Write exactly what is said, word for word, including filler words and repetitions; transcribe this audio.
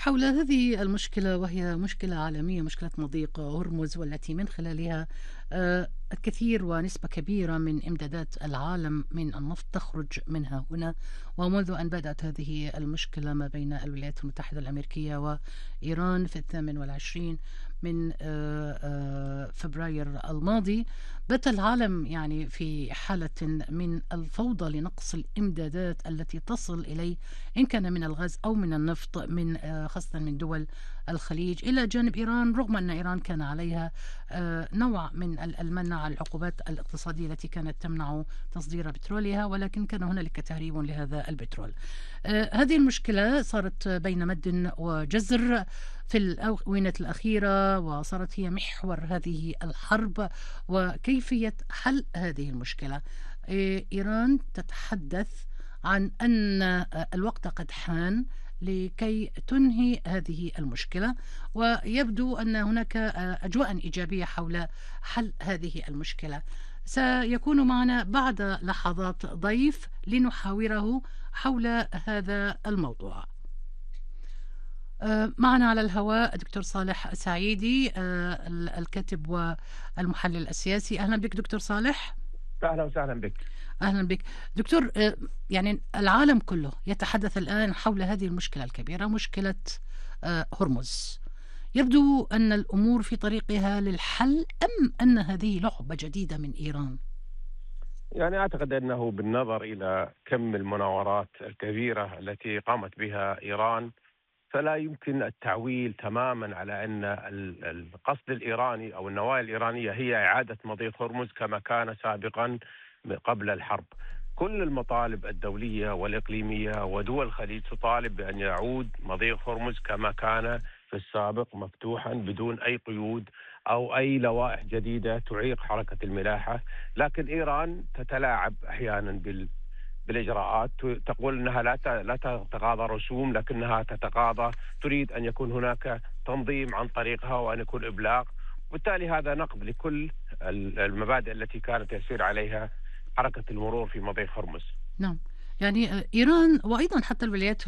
حول هذه المشكلة، وهي مشكلة عالمية، مشكلة مضيق هرمز، والتي من خلالها آه، الكثير ونسبة كبيرة من إمدادات العالم من النفط تخرج منها هنا. ومنذ أن بدأت هذه المشكلة ما بين الولايات المتحدة الأمريكية وإيران في الثامن والعشرين من آه، آه، فبراير الماضي، بات العالم يعني في حالة من الفوضى لنقص الإمدادات التي تصل إليه، إن كان من الغاز أو من النفط، من آه، خاصة من دول الخليج إلى جانب إيران، رغم أن إيران كان عليها آه، نوع من ال- المنع على العقوبات الاقتصادية التي كانت تمنع تصدير بترولها، ولكن كان هنالك تهريب لهذا البترول. آه، هذه المشكلة صارت بين مد وجزر في الآونة الأخيرة، وصارت هي محور هذه الحرب وكيفية حل هذه المشكلة. آه، إيران تتحدث عن أن الوقت قد حان لكي تنهي هذه المشكلة، ويبدو أن هناك أجواء إيجابية حول حل هذه المشكلة. سيكون معنا بعد لحظات ضيف لنحاوره حول هذا الموضوع. معنا على الهواء دكتور صالح سعيدي، الكاتب والمحلل السياسي. أهلا بك دكتور صالح. أهلا وسهلا بك. أهلا بك دكتور. يعني العالم كله يتحدث الآن حول هذه المشكلة الكبيرة، مشكلة هرمز. يبدو أن الأمور في طريقها للحل، أم أن هذه لعبة جديدة من إيران؟ يعني أعتقد أنه بالنظر إلى كم المناورات الكبيرة التي قامت بها إيران، فلا يمكن التعويل تماما على أن القصد الإيراني أو النوايا الإيرانية هي إعادة مضيق هرمز كما كان سابقا قبل الحرب. كل المطالب الدولية والإقليمية ودول الخليج تطالب بأن يعود مضيق هرمز كما كان في السابق، مفتوحا بدون أي قيود أو أي لوائح جديدة تعيق حركة الملاحة. لكن إيران تتلاعب أحيانا بال بالإجراءات، تقول أنها لا لا تتقاضى رسوم، لكنها تتقاضى، تريد أن يكون هناك تنظيم عن طريقها وأن يكون إبلاغ. وبالتالي هذا نقض لكل المبادئ التي كانت يسير عليها حركة المرور في مضيق هرمز. نعم، يعني إيران وأيضا حتى الولايات